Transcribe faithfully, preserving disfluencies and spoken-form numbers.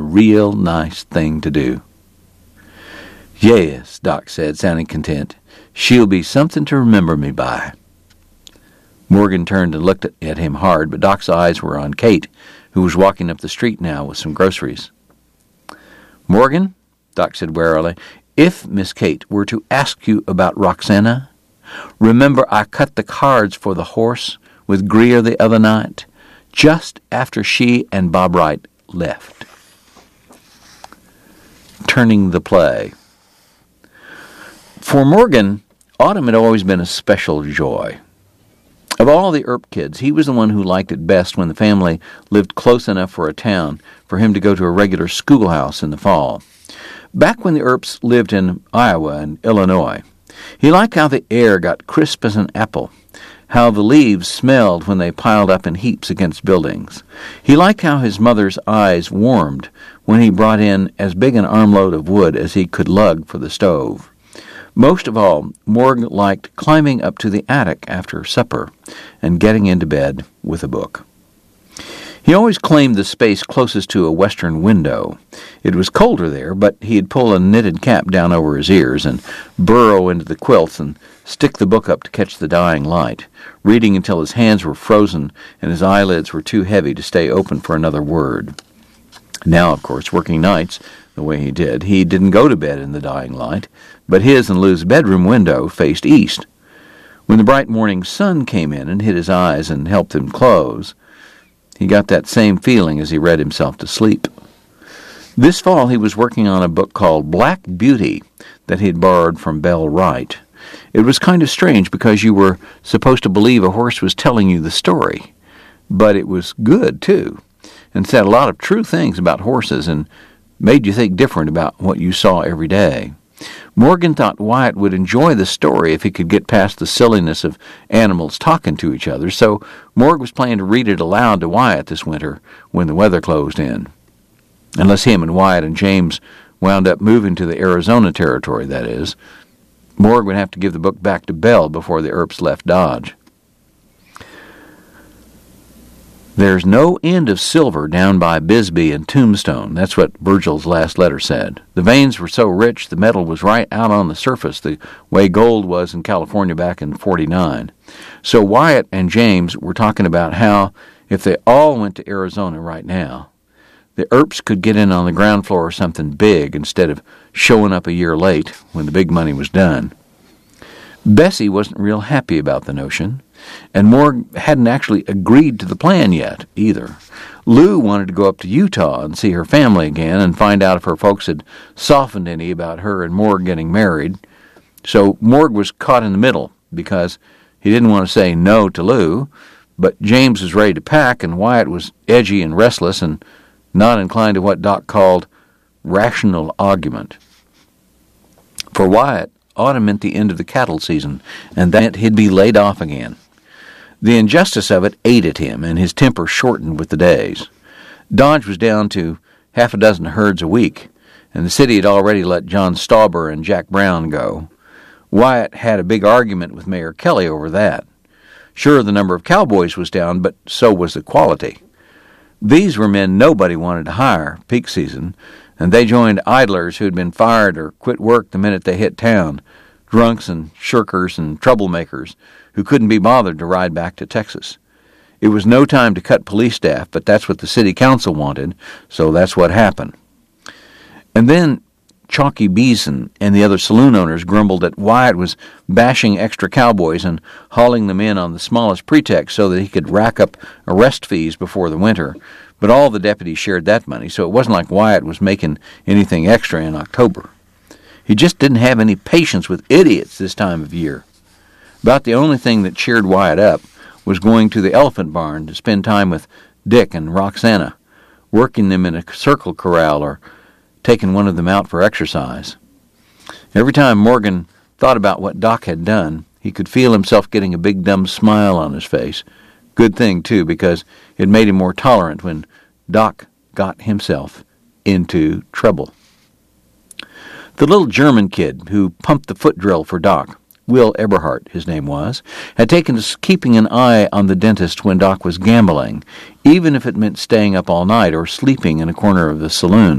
real nice thing to do. Yes, Doc said, sounding content. She'll be something to remember me by. Morgan turned and looked at him hard, but Doc's eyes were on Kate, who was walking up the street now with some groceries. Morgan, Doc said warily, if Miss Kate were to ask you about Roxana, remember I cut the cards for the horse with Greer the other night, just after she and Bob Wright left. Turning the play. For Morgan, autumn had always been a special joy. Of all the Earp kids, he was the one who liked it best when the family lived close enough for a town for him to go to a regular schoolhouse in the fall. Back when the Earps lived in Iowa and Illinois, he liked how the air got crisp as an apple, how the leaves smelled when they piled up in heaps against buildings. He liked how his mother's eyes warmed when he brought in as big an armload of wood as he could lug for the stove. Most of all, Morgan liked climbing up to the attic after supper and getting into bed with a book. He always claimed the space closest to a western window. It was colder there, but he'd pull a knitted cap down over his ears and burrow into the quilts and stick the book up to catch the dying light, reading until his hands were frozen and his eyelids were too heavy to stay open for another word. Now, of course, working nights the way he did, he didn't go to bed in the dying light, but his and Lou's bedroom window faced east. When the bright morning sun came in and hit his eyes and helped him close, he got that same feeling as he read himself to sleep. This fall he was working on a book called Black Beauty that he had borrowed from Belle Wright. It was kind of strange because you were supposed to believe a horse was telling you the story, but it was good, too, and said a lot of true things about horses and made you think different about what you saw every day. Morgan thought Wyatt would enjoy the story if he could get past the silliness of animals talking to each other, so Morgan was planning to read it aloud to Wyatt this winter when the weather closed in. Unless him and Wyatt and James wound up moving to the Arizona territory, that is. Morgan would have to give the book back to Belle before the Earps left Dodge. There's no end of silver down by Bisbee and Tombstone. That's what Virgil's last letter said. The veins were so rich the metal was right out on the surface, the way gold was in California back in forty-nine. So Wyatt and James were talking about how, if they all went to Arizona right now, the Earps could get in on the ground floor of something big instead of showing up a year late when the big money was done. Bessie wasn't real happy about the notion, and Morg hadn't actually agreed to the plan yet, either. Lou wanted to go up to Utah and see her family again and find out if her folks had softened any about her and Morg getting married. So Morg was caught in the middle because he didn't want to say no to Lou, but James was ready to pack, and Wyatt was edgy and restless and not inclined to what Doc called rational argument. For Wyatt, autumn meant the end of the cattle season, and that meant he'd be laid off again. The injustice of it ate at him, and his temper shortened with the days. Dodge was down to half a dozen herds a week, and the city had already let John Stauber and Jack Brown go. Wyatt had a big argument with Mayor Kelly over that. Sure, the number of cowboys was down, but so was the quality. These were men nobody wanted to hire, peak season, and they joined idlers who had been fired or quit work the minute they hit town, drunks and shirkers and troublemakers who couldn't be bothered to ride back to Texas. It was no time to cut police staff, but that's what the city council wanted, so that's what happened. And then Chalky Beeson and the other saloon owners grumbled that Wyatt was bashing extra cowboys and hauling them in on the smallest pretext so that he could rack up arrest fees before the winter. But all the deputies shared that money, so it wasn't like Wyatt was making anything extra in October. He just didn't have any patience with idiots this time of year. About the only thing that cheered Wyatt up was going to the elephant barn to spend time with Dick and Roxana, working them in a circle corral or taking one of them out for exercise. Every time Morgan thought about what Doc had done, he could feel himself getting a big dumb smile on his face. Good thing, too, because it made him more tolerant when Doc got himself into trouble. The little German kid who pumped the foot drill for Doc, Will Eberhardt, his name was, had taken to keeping an eye on the dentist when Doc was gambling, even if it meant staying up all night or sleeping in a corner of the saloon.